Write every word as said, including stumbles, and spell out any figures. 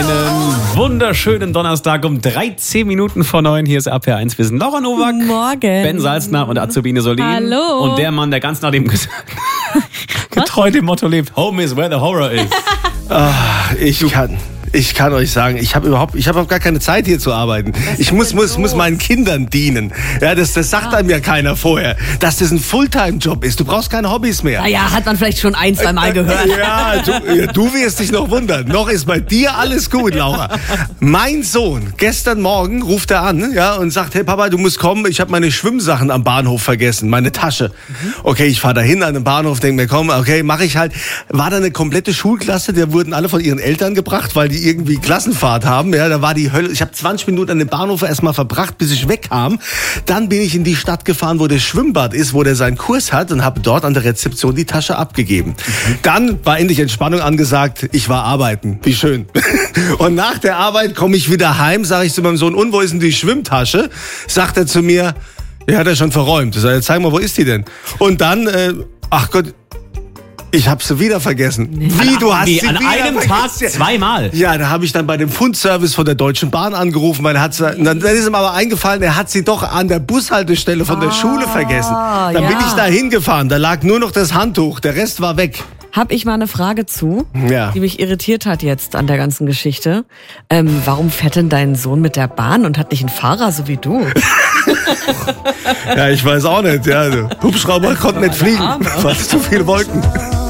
Einen wunderschönen Donnerstag um dreizehn Minuten vor neun. Hier ist R P R eins. Wir sind Laura Nowak, Morgen. Ben Salzner und Azubine Solin. Hallo. Und der Mann, der ganz nach dem getreu dem Motto lebt: Home is where the horror is. Ach, ich kann... Ich kann euch sagen, ich habe überhaupt, ich habe auch gar keine Zeit hier zu arbeiten. Ich muss, muss, muss meinen Kindern dienen. Ja, das, das sagt einem ja keiner vorher, dass das ein Fulltime-Job ist. Du brauchst keine Hobbys mehr. Naja, hat man vielleicht schon ein, zwei Mal gehört. Ja, du, ja, du wirst dich noch wundern. Noch ist bei dir alles gut, Laura. Mein Sohn, gestern Morgen ruft er an, ja, und sagt: Hey Papa, du musst kommen, ich habe meine Schwimmsachen am Bahnhof vergessen, meine Tasche. Okay, ich fahre dahin an den Bahnhof, denke mir, komm, okay, mache ich halt. War da eine komplette Schulklasse, die wurden alle von ihren Eltern gebracht, weil die irgendwie Klassenfahrt haben. Ja, da war die Hölle. Ich habe zwanzig Minuten an dem Bahnhof erstmal verbracht, bis ich wegkam. Dann bin ich in die Stadt gefahren, wo das Schwimmbad ist, wo der seinen Kurs hat, und habe dort an der Rezeption die Tasche abgegeben. Mhm. Dann war endlich Entspannung angesagt. Ich war arbeiten. Wie schön. Und nach der Arbeit komme ich wieder heim, sage ich zu meinem Sohn: Und wo ist denn die Schwimmtasche? Sagt er zu mir: Ja, hat er schon verräumt. Ich sage: Zeig mal, wo ist die denn? Und dann, äh, ach Gott, ich habe sie wieder vergessen. Wie, du hast Wie, sie an wieder einem vergessen? Tag zweimal? Ja, da habe ich dann bei dem Fundservice von der Deutschen Bahn angerufen, weil er hat, dann, dann ist ihm aber eingefallen, er hat sie doch an der Bushaltestelle von der ah, Schule vergessen. Dann ja. bin ich da hingefahren, da lag nur noch das Handtuch, der Rest war weg. Hab ich mal eine Frage zu, ja. die mich irritiert hat jetzt an der ganzen Geschichte. Ähm, warum fährt denn dein Sohn mit der Bahn und hat nicht einen Fahrer, so wie du? Ja, ich weiß auch nicht. Ja, Hubschrauber konnten nicht fliegen, weil es zu viele Wolken.